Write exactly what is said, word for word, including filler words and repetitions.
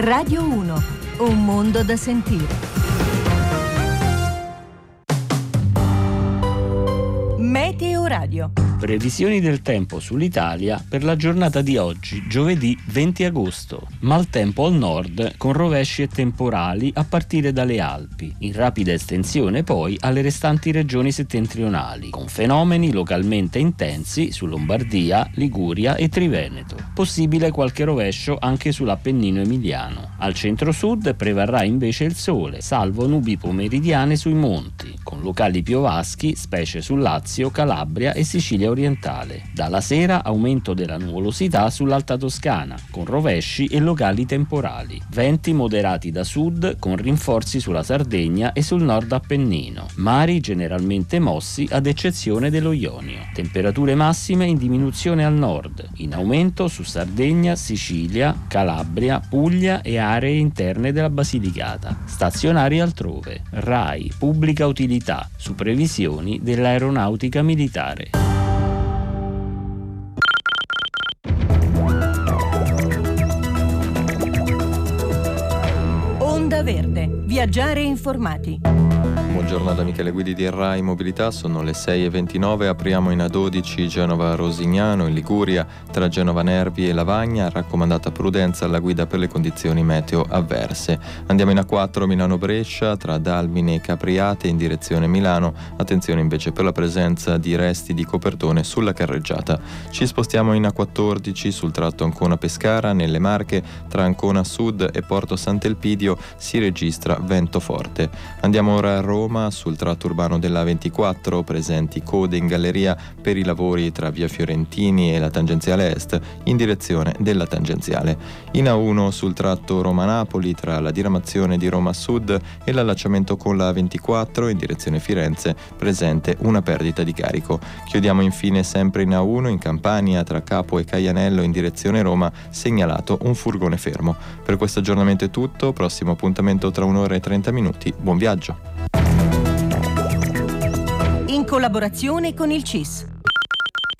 Radio uno, un mondo da sentire. Meteo Radio. Previsioni del tempo sull'Italia per la giornata di oggi, giovedì venti agosto. Maltempo al nord con rovesci e temporali a partire dalle Alpi, in rapida estensione poi alle restanti regioni settentrionali, con fenomeni localmente intensi su Lombardia, Liguria e Triveneto. Possibile qualche rovescio anche sull'Appennino emiliano. Al centro-sud prevarrà invece il sole, salvo nubi pomeridiane sui monti, con locali piovaschi, specie sul Lazio, Calabria e Sicilia orientale. Dalla sera aumento della nuvolosità sull'Alta Toscana, con rovesci e locali temporali. Venti moderati da sud, con rinforzi sulla Sardegna e sul nord Appennino. Mari generalmente mossi ad eccezione dello Ionio. Temperature massime in diminuzione al nord, in aumento su Sardegna, Sicilia, Calabria, Puglia e aree interne della Basilicata. Stazionari altrove. RAI, pubblica utilità, su previsioni dell'aeronautica militare. Onda Verde. Viaggiare informati. Buongiorno da Michele Guidi di RAI Mobilità, sono le sei e ventinove, apriamo in A dodici Genova-Rosignano in Liguria, tra Genova Nervi e Lavagna, raccomandata prudenza alla guida per le condizioni meteo avverse. Andiamo in A quattro Milano-Brescia, tra Dalmine e Capriate in direzione Milano, attenzione invece per la presenza di resti di copertone sulla carreggiata. Ci spostiamo in A quattordici sul tratto Ancona-Pescara, nelle Marche, tra Ancona Sud e Porto Sant'Elpidio si registra vento forte. Andiamo ora a Roma, sul tratto urbano della A ventiquattro, presenti code in galleria per i lavori tra via Fiorentini e la tangenziale est in direzione della tangenziale. In A uno sul tratto Roma-Napoli, tra la diramazione di Roma Sud e l'allacciamento con la A ventiquattro in direzione Firenze, presente una perdita di carico. Chiudiamo infine sempre in A uno in Campania, tra Capo e Caianello in direzione Roma, segnalato un furgone fermo. Per questo aggiornamento è tutto, prossimo appuntamento tra un'ora e trenta minuti. Buon viaggio! In collaborazione con il C I S.